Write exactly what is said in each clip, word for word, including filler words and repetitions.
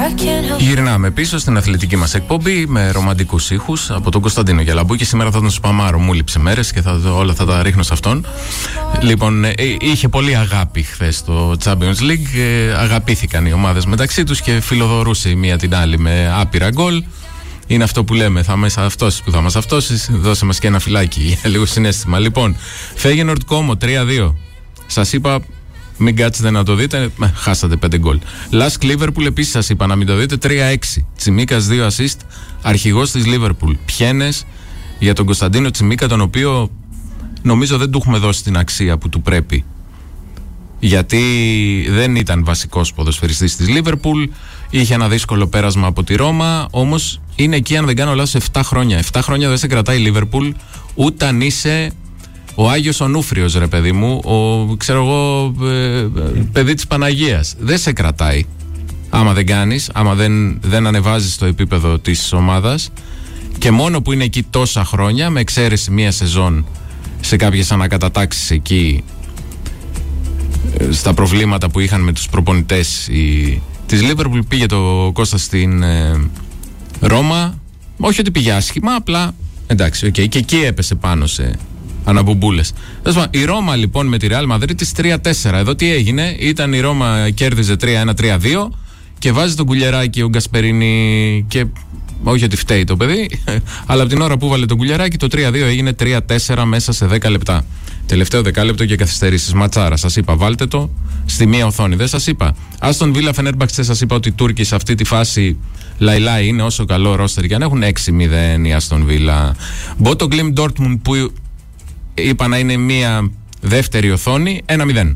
Γυρνάμε πίσω στην αθλητική μας εκπομπή με ρομαντικούς ήχους από τον Κωνσταντίνο Γελαμπού και σήμερα θα τον σπαμάρω, μου λείψε μέρες και θα, όλα θα τα ρίχνω σε αυτόν. Λοιπόν, ε, είχε πολύ αγάπη χθες το Champions League, ε, αγαπήθηκαν οι ομάδες μεταξύ τους και φιλοδορούσε η μία την άλλη με άπειρα γκολ. Είναι αυτό που λέμε, θα μέσα αυτός που θα μας αυτώσεις, δώσε μας και ένα φυλάκι για λίγο συναίσθημα. Λοιπόν, Φέγενορντ Κόμο τρία δύο. Σας είπα, μην κάτσετε να το δείτε, με, χάσατε πέντε γκολ. Λασκ Λίβερπουλ, επίσης σας είπα να μην το δείτε, τρία έξι. Τσιμίκας δύο assist, αρχηγός της Λίβερπουλ. Πιένες για τον Κωνσταντίνο Τσιμίκα, τον οποίο νομίζω δεν του έχουμε δώσει την αξία που του πρέπει. Γιατί δεν ήταν βασικός ποδοσφαιριστής της Λίβερπουλ, είχε ένα δύσκολο πέρασμα από τη Ρώμα, όμως είναι εκεί, αν δεν κάνω λάθος, επτά χρόνια. επτά χρόνια δεν σε κρατάει η Λίβερπουλ, ούτε αν είσαι ο Άγιος Ονούφριος, ρε παιδί μου, ο, ξέρω εγώ, ε, παιδί της Παναγίας. Δεν σε κρατάει. Άμα δεν κάνεις, άμα δεν, δεν ανεβάζεις το επίπεδο της ομάδας, και μόνο που είναι εκεί τόσα χρόνια, με εξαίρεση μία σεζόν σε κάποιες ανακατατάξεις εκεί, στα προβλήματα που είχαν με τους προπονητές η, της Λίβερπουλ, πήγε το Κώστα στην ε, Ρώμα. Όχι ότι πήγε άσχημα, απλά εντάξει, okay, και εκεί έπεσε πάνω σε αναμπουμπούλες. Η Ρώμα λοιπόν με τη Ρεάλ Μαδρίτης τρία τέσσερα. Εδώ τι έγινε? Ήταν η Ρώμα, κέρδιζε τρία ένα τρία δύο και βάζει τον κουλιαράκι ο Γκασπερίνι, και όχι ότι φταίει το παιδί, αλλά από την ώρα που βάλε τον κουλιαράκι το τρία δύο έγινε τρία τέσσερα μέσα σε δέκα λεπτά. Τελευταίο δεκάλεπτο και καθυστερήσεις. Ματσάρα, σας είπα, βάλτε το στη μία οθόνη. Δεν σας είπα. Άστον Βίλα Φενέρμπαξε, σας είπα ότι οι Τούρκοι σε αυτή τη φάση λαϊλάι είναι, όσο καλό ρόστερ για να έχουν, έξι μηδέν η Άστον Βίλα. Μπότο Γκλιμ Ντόρτμουντ, που είπα να είναι μία δεύτερη οθόνη, ένα μηδέν.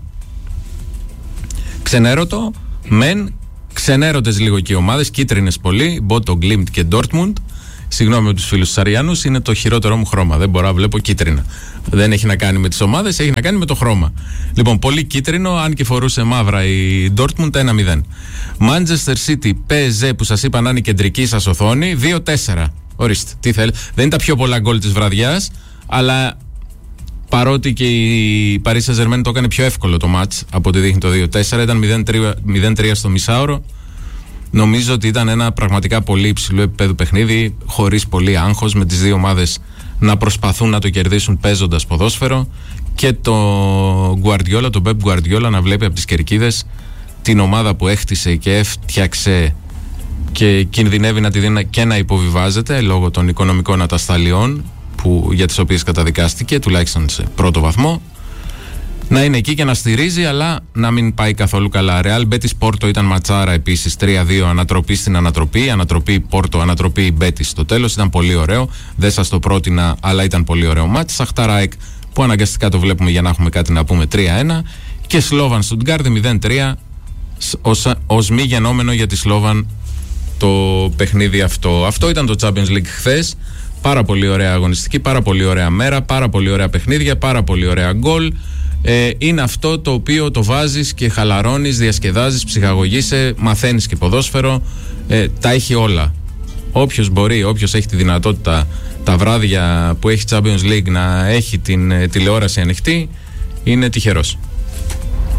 Ξενέρωτο, μεν, ξενέρωτες λίγο και οι ομάδες, κίτρινες πολύ, Μπότο Γκλιμ και Ντόρτμουντ. Συγγνώμη με τους φίλους τους Αριανούς, είναι το χειρότερό μου χρώμα. Δεν μπορώ να βλέπω κίτρινα. Δεν έχει να κάνει με τις ομάδες, έχει να κάνει με το χρώμα. Λοιπόν, πολύ κίτρινο, αν και φορούσε μαύρα η Dortmund, ένα μηδέν. Manchester City, πι ες τζι, που σας είπα να είναι η κεντρική σας οθόνη, δύο τέσσερα. Ορίστε, τι θέλετε. Δεν είναι τα πιο πολλά γκολ της βραδιάς, αλλά παρότι και η Paris Saint-Germain το έκανε πιο εύκολο το μάτς από ό,τι δείχνει το δύο τέσσερα, ήταν μηδέν τρία στο μισάωρο. Νομίζω ότι ήταν ένα πραγματικά πολύ υψηλό επίπεδο παιχνίδι, χωρίς πολύ άγχος, με τις δύο ομάδες να προσπαθούν να το κερδίσουν παίζοντας ποδόσφαιρο, και το Guardiola, το Pep Guardiola, να βλέπει από τις κερκίδες την ομάδα που έχτισε και έφτιαξε και κινδυνεύει να τη δίνει και να υποβιβάζεται λόγω των οικονομικών ατασταλιών που, για τις οποίες καταδικάστηκε, τουλάχιστον σε πρώτο βαθμό. Να είναι εκεί και να στηρίζει, αλλά να μην πάει καθόλου καλά. Real Betis Porto ήταν ματσάρα επίσης, τρία δύο, ανατροπή στην ανατροπή. Ανατροπή Porto, ανατροπή Betis στο τέλος. Ήταν πολύ ωραίο. Δεν σας το πρότεινα, αλλά ήταν πολύ ωραίο μάτς. Σαχτάρ ΑΕΚ, που αναγκαστικά το βλέπουμε για να έχουμε κάτι να πούμε, τρία ένα. Και Σλόβαν Στουτγκάρδη μηδέν τρία. Ως, ως μη γενόμενο για τη Σλόβαν το παιχνίδι αυτό. Αυτό ήταν το Champions League χθες. Πάρα πολύ ωραία αγωνιστική, πάρα πολύ ωραία μέρα, πάρα πολύ ωραία παιχνίδια, πάρα πολύ ωραία γκολ. Ε, είναι αυτό το οποίο το βάζεις και χαλαρώνεις, διασκεδάζεις, ψυχαγωγείσαι, μαθαίνεις και ποδόσφαιρο, ε, τα έχει όλα. Όποιος μπορεί, όποιος έχει τη δυνατότητα τα βράδια που έχει Champions League να έχει την ε, τηλεόραση ανοιχτή, είναι τυχερός.